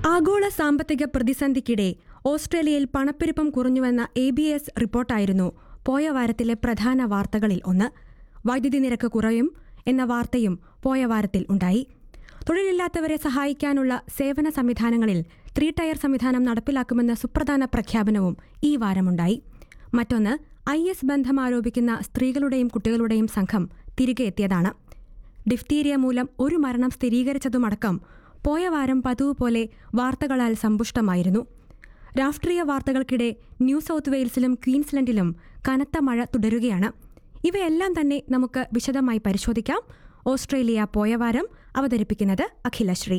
ആഗോള സാമ്പത്തിക പ്രതിസന്ധിക്കിടെ ഓസ്ട്രേലിയയിൽ പണപ്പെരുപ്പം കുറഞ്ഞുവെന്ന ABS റിപ്പോർട്ടായിരുന്നു പോയ വാരത്തിലെ പ്രധാന വാർത്തകളിൽ ഒന്ന്. വൈദ്യുതി നിരക്ക് കുറയും എന്ന വാർത്തയും പോയ വാരത്തിൽ ഉണ്ടായി. തൊഴിലില്ലാത്തവരെ സഹായിക്കാനുള്ള സേവന സംവിധാനങ്ങളിൽ 3 ടയർ സംവിധാനം നടപ്പിലാക്കുമെന്ന സുപ്രധാന പ്രഖ്യാപനവും ഈ വാരമുണ്ടായി. മറ്റൊന്ന്, IS ബന്ധം ആരോപിക്കുന്ന സ്ത്രീകളുടെയും കുട്ടികളുടെയും സംഘം തിരികെ എത്തിയതാണ്. ഡിഫ്തീരിയ മൂലം ഒരു മരണം സ്ഥിരീകരിച്ചതുമടക്കം പോയ വാരം പതിവ് പോലെ വാർത്തകളാൽ സമ്പുഷ്ടമായിരുന്നു. രാഷ്ട്രീയ വാർത്തകൾക്കിടെ ന്യൂ സൗത്ത് വെയിൽസിലും ക്വീൻസ്ലൻഡിലും കനത്ത മഴ തുടരുകയാണ്. ഇവയെല്ലാം തന്നെ നമുക്ക് വിശദമായി പരിശോധിക്കാം. ഓസ്ട്രേലിയ പോയ വാരം അവതരിപ്പിക്കുന്നത് അഖിലശ്രീ.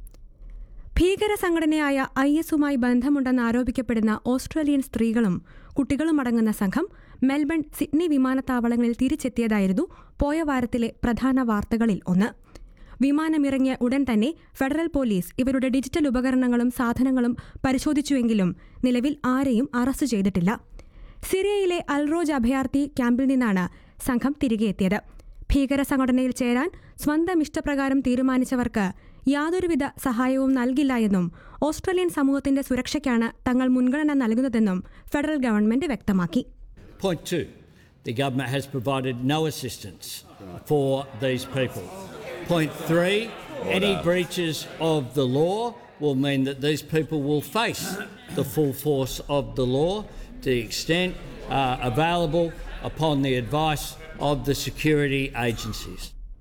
ഭീകര സംഘടനയായ ISുമായി ബന്ധമുണ്ടെന്ന് ആരോപിക്കപ്പെടുന്ന ഓസ്ട്രേലിയൻ സ്ത്രീകളും കുട്ടികളുമടങ്ങുന്ന സംഘം മെൽബൺ, സിഡ്നി വിമാനത്താവളങ്ങളിൽ തിരിച്ചെത്തിയതായിരുന്നു പോയ വാരത്തിലെ പ്രധാന വാർത്തകളിൽ ഒന്ന്. വിമാനമിറങ്ങിയ ഉടൻ തന്നെ ഫെഡറൽ പോലീസ് ഇവരുടെ ഡിജിറ്റൽ ഉപകരണങ്ങളും സാധനങ്ങളും പരിശോധിച്ചുവെങ്കിലും നിലവിൽ ആരെയും അറസ്റ്റ് ചെയ്തിട്ടില്ല. സിറിയയിലെ അൽറോജ് അഭയാർത്ഥി ക്യാമ്പിൽ നിന്നാണ് സംഘം തിരികെ എത്തിയത്. ഭീകര സംഘടനയിൽ ചേരാൻ സ്വന്തം ഇഷ്ടപ്രകാരം തീരുമാനിച്ചവർക്ക് യാതൊരുവിധ സഹായവും നൽകില്ല എന്നും ഓസ്ട്രേലിയൻ സമൂഹത്തിന്റെ സുരക്ഷയ്ക്കാണ് തങ്ങൾ മുൻഗണന നൽകുന്നതെന്നും ഫെഡറൽ ഗവൺമെന്റ് വ്യക്തമാക്കി. Point 2. The government has provided no assistance for these people. Point 3. Any breaches of the law will mean that these people will face the full force of the law to the extent available upon the advice of the security agencies.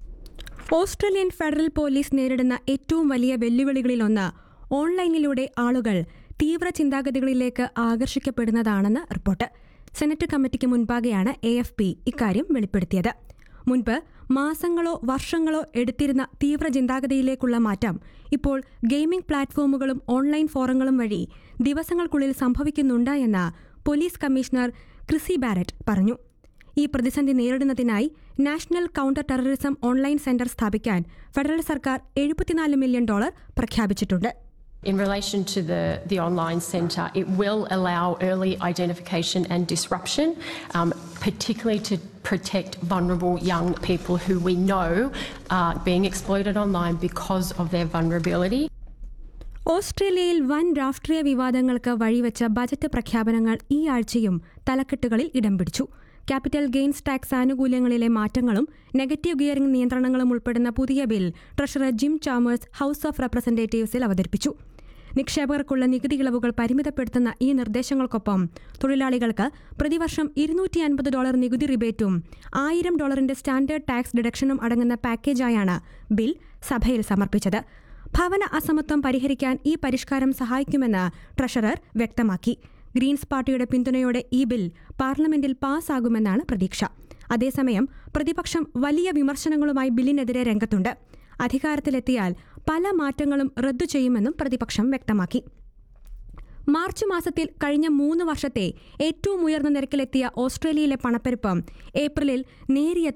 Australian federal police നേരിടുന്ന ഏറ്റവും വലിയ വെല്ലുവിളികളിലൊന്ന് ഓൺലൈനിലൂടെ ആളുകൾ തീവ്ര ചിന്താഗതികളിലേക്ക് ആകർഷിക്കപ്പെടുന്നതാണെന്ന് report. Senate കമ്മിറ്റിക്ക് മുൻപാകെയാണ് AFP ഇക്കാര്യം വെളിപ്പെടുത്തിയത്. മുൻപ് മാസങ്ങളോ വർഷങ്ങളോ എടുത്തിരുന്ന തീവ്ര ചിന്താഗതിയിലേക്കുള്ള മാറ്റം ഇപ്പോൾ ഗെയിമിംഗ് പ്ലാറ്റ്ഫോമുകളും ഓൺലൈൻ ഫോറങ്ങളും വഴി ദിവസങ്ങൾക്കുള്ളിൽ സംഭവിക്കുന്നുണ്ട് എന്ന് പോലീസ് കമ്മീഷണർ ക്രിസി ബാരറ്റ് പറഞ്ഞു. ഈ പ്രതിസന്ധി നേരിടുന്നതിനായി national counter terrorism online centre സ്ഥാപിക്കാൻ ഫെഡറൽ സർക്കാർ $74 മില്യൺ പ്രഖ്യാപിച്ചിട്ടുണ്ട്. In relation to the online centre, it will allow early identification and disruption, particularly to protect vulnerable young people who we know are being exploited online because of their vulnerability. ഓസ്ട്രേലിയയിൽ വൻ രാഷ്ട്രീയ വിവാദങ്ങൾക്ക് വഴിവെച്ച budget പ്രഖ്യാപനങ്ങൾ ഈ ആഴ്ചയും തലക്കെട്ടുകളിൽ ഇടം പിടിച്ചു. Capital gains tax ആനുകൂല്യങ്ങളിലെ മാറ്റങ്ങളും നെഗറ്റീവ് ഗിയറിംഗ് നിയന്ത്രണങ്ങളും ഉൾപ്പെടുന്ന പുതിയ bill treasurer Jim Chalmers house of റെപ്രസെന്റേറ്റീവ്സിൽ അവതരിപ്പിച്ചു. നിക്ഷേപകർക്കുള്ള നികുതി ഇളവുകൾ പരിമിതപ്പെടുത്തുന്ന ഈ നിർദ്ദേശങ്ങൾക്കൊപ്പം തൊഴിലാളികൾക്ക് പ്രതിവർഷം $250 നികുതി റിബേറ്റും $1000 സ്റ്റാൻഡേർഡ് ടാക്സ് ഡിഡക്ഷനും അടങ്ങുന്ന പാക്കേജായാണ് ബിൽ സഭയിൽ സമർപ്പിച്ചത്. ഭവന അസമത്വം പരിഹരിക്കാൻ ഈ പരിഷ്കാരം സഹായിക്കുമെന്ന് ട്രഷറർ വ്യക്തമാക്കി. ഗ്രീൻസ് പാർട്ടിയുടെ പിന്തുണയോടെ ഈ ബിൽ പാർലമെന്റിൽ പാസ്സാകുമെന്നാണ് പ്രതീക്ഷ. അതേസമയം പ്രതിപക്ഷം വലിയ വിമർശനങ്ങളുമായി ബില്ലിനെതിരെ രംഗത്തുണ്ട്. അധികാരത്തിലെത്തിയാൽ പല മാറ്റങ്ങളും റദ്ദു ചെയ്യുമെന്നും പ്രതിപക്ഷം വ്യക്തമാക്കി. മാർച്ച് മാസത്തിൽ കഴിഞ്ഞ 3 വർഷത്തെ ഏറ്റവും ഉയർന്ന നിരക്കിലെത്തിയ ഓസ്ട്രേലിയയിലെ പണപ്പെരുപ്പം ഏപ്രിലിൽ നേരിയ